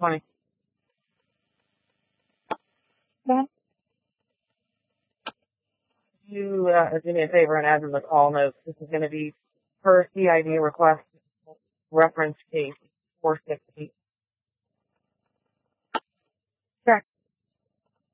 20. Okay. You do me a favor and add in the call notes. This is going to be per CID request reference case 468.